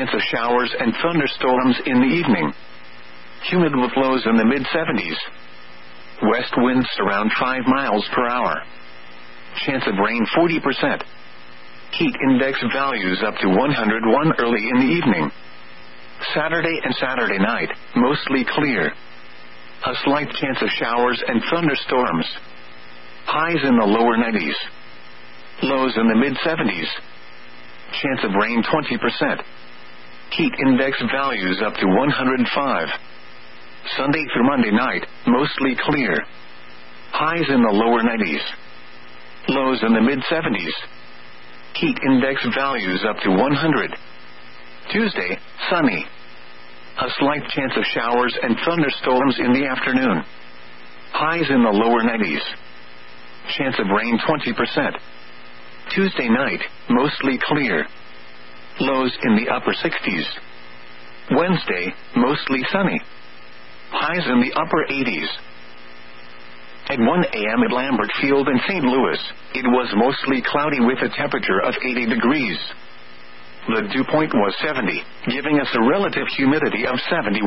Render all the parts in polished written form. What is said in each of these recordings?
chance of showers and thunderstorms in the evening. Humid with lows in the mid-70s. West winds around 5 miles per hour. Chance of rain 40%. Heat index values up to 101 early in the evening. Saturday and Saturday night, mostly clear. A slight chance of showers and thunderstorms. Highs in the lower 90s. Lows in the mid-70s. Chance of rain 20%. Heat index values up to 105. Sunday through Monday night, mostly clear. Highs in the lower 90s. Lows in the mid-70s. Heat index values up to 100. Tuesday, sunny. A slight chance of showers and thunderstorms in the afternoon. Highs in the lower 90s. Chance of rain 20%. Tuesday night, mostly clear. Lows in the upper 60s. Wednesday, mostly sunny. Highs in the upper 80s. At 1 a.m. at Lambert Field in St. Louis, it was mostly cloudy with a temperature of 80 degrees. The dew point was 70, giving us a relative humidity of 71%.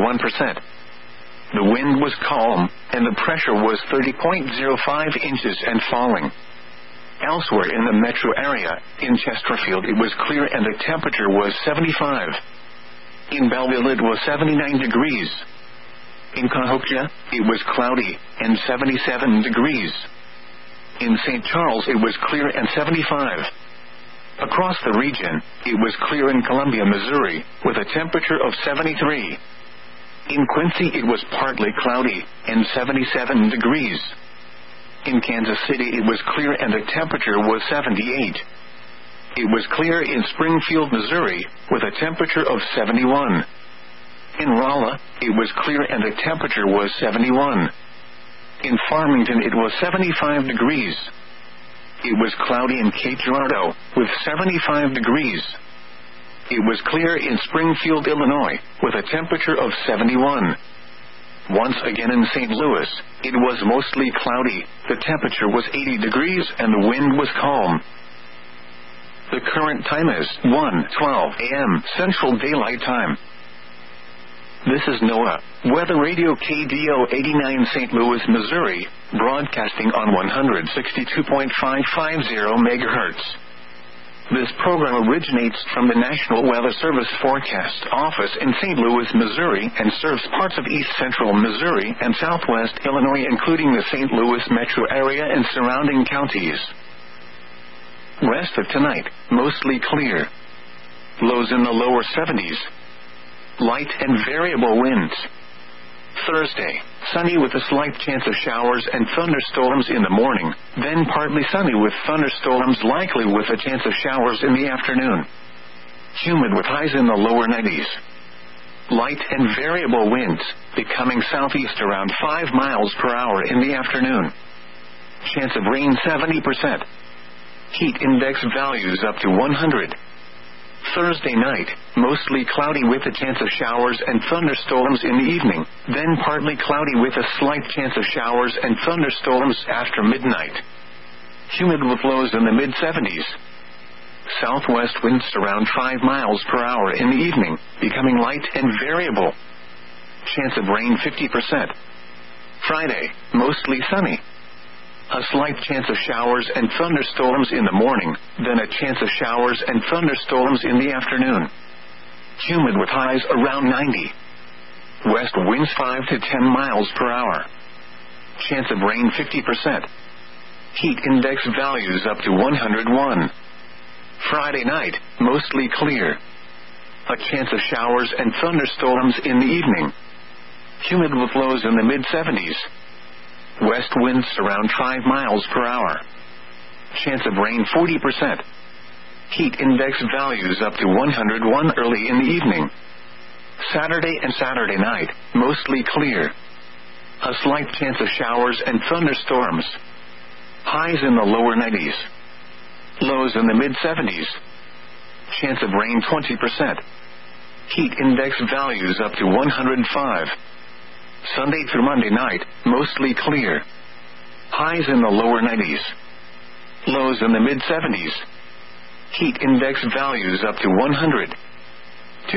The wind was calm, and the pressure was 30.05 inches and falling. Elsewhere in the metro area, in Chesterfield it was clear and the temperature was 75. In Belleville it was 79 degrees. In Cahokia, it was cloudy and 77 degrees. In St. Charles it was clear and 75. Across the region, it was clear in Columbia, Missouri, with a temperature of 73. In Quincy it was partly cloudy and 77 degrees. In Kansas City it was clear and the temperature was 78. It was clear in Springfield, Missouri, with a temperature of 71. In Rolla, it was clear and the temperature was 71. In Farmington it was 75 degrees. It was cloudy in Cape Girardeau, with 75 degrees. It was clear in Springfield, Illinois, with a temperature of 71. Once again in St. Louis, it was mostly cloudy, the temperature was 80 degrees and the wind was calm. The current time is 1:12 a.m. Central Daylight Time. This is NOAA, Weather Radio KDO 89 St. Louis, Missouri, broadcasting on 162.550 MHz. This program originates from the National Weather Service Forecast Office in St. Louis, Missouri, and serves parts of east central Missouri and southwest Illinois, including the St. Louis metro area and surrounding counties. Rest of tonight, mostly clear. Lows in the lower 70s. Light and variable winds. Thursday, sunny with a slight chance of showers and thunderstorms in the morning, then partly sunny with thunderstorms likely with a chance of showers in the afternoon. Humid with highs in the lower 90s. Light and variable winds, becoming southeast around 5 miles per hour in the afternoon. Chance of rain 70%. Heat index values up to 100. Thursday night, mostly cloudy with a chance of showers and thunderstorms in the evening, then partly cloudy with a slight chance of showers and thunderstorms after midnight. Humid with lows in the mid-70s. Southwest winds around 5 miles per hour in the evening, becoming light and variable. Chance of rain 50%. Friday, mostly sunny. A slight chance of showers and thunderstorms in the morning, then a chance of showers and thunderstorms in the afternoon. Humid with highs around 90. West winds 5 to 10 miles per hour. Chance of rain 50%. Heat index values up to 101. Friday night, mostly clear. A chance of showers and thunderstorms in the evening. Humid with lows in the mid-70s. West winds around 5 miles per hour. Chance of rain 40%. Heat index values up to 101 early in the evening. Saturday and Saturday night, mostly clear. A slight chance of showers and thunderstorms. Highs in the lower 90s. Lows in the mid-70s. Chance of rain 20%. Heat index values up to 105. Sunday through Monday night, mostly clear. Highs in the lower 90s. Lows in the mid-70s. Heat index values up to 100.